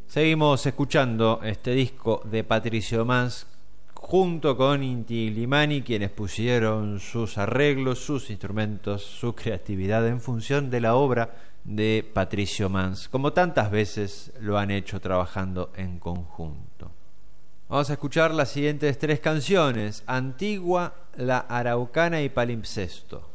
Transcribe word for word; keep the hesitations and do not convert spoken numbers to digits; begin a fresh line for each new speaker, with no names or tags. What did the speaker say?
Seguimos escuchando este disco de Patricio Mans junto con Inti Illimani, quienes pusieron sus arreglos, sus instrumentos, su creatividad en función de la obra de Patricio Mans, como tantas veces lo han hecho trabajando en conjunto. Vamos a escuchar las siguientes tres canciones: Antigua, La Araucana y Palimpsesto.